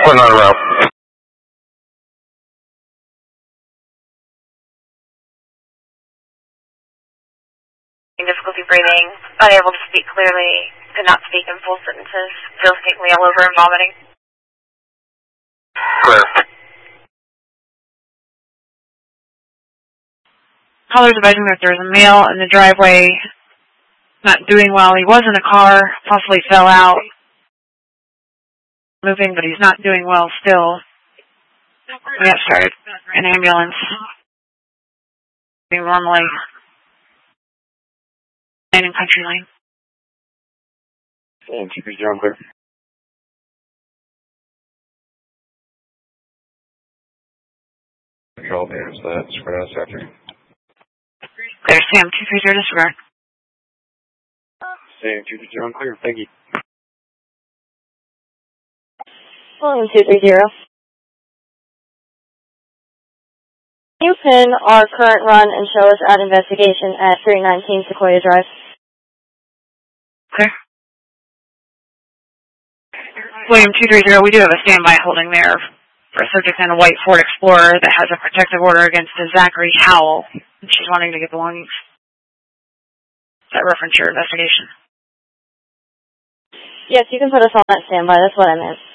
Putting on a route. Difficulty breathing, unable to speak clearly, could not speak in full sentences, feels tingly all over and vomiting. Clear. Callers advising that there's a male in the driveway not doing well. He was in a car, possibly fell out, moving, but he's not doing well still. We have started an ambulance normally in Country Lane. And TP0 clear. Control damage that. Spread out sector. Clear, Sam 230 disregard. Sam 230 clear. Thank you. William 230. Can you pin our current run and show us at investigation at 319 Sequoia Drive? Clear. William 230, we do have a standby holding there for a subject in a white Ford Explorer that has a protective order against a Zachary Howell. And she's wanting to get belongings. Does that reference your investigation? Yes, you can put us on that standby. That's what I meant.